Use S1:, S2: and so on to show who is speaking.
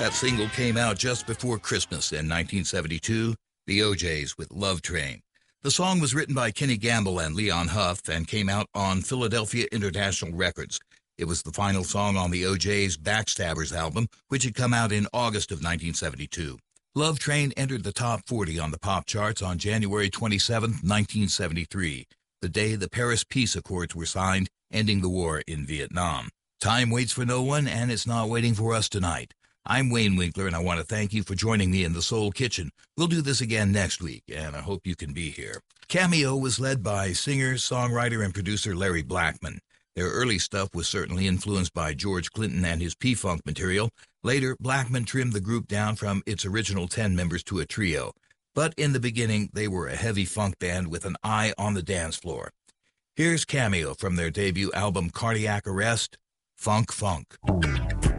S1: That single came out just before Christmas in 1972, the O'Jays with Love Train. The song was written by Kenny Gamble and Leon Huff and came out on Philadelphia International Records. It was the final song on the O'Jays' Backstabbers album, which had come out in August of 1972. Love Train entered the top 40 on the pop charts on January 27, 1973, the day the Paris Peace Accords were signed, ending the war in Vietnam. Time waits for no one, and it's not waiting for us tonight. I'm Wayne Winkler, and I want to thank you for joining me in the Soul Kitchen. We'll do this again next week, and I hope you can be here. Cameo was led by singer, songwriter, and producer Larry Blackmon. Their early stuff was certainly influenced by George Clinton and his P-Funk material. Later, Blackmon trimmed the group down from its original 10 members to a trio. But in the beginning, they were a heavy funk band with an eye on the dance floor. Here's Cameo from their debut album Cardiac Arrest, Funk Funk.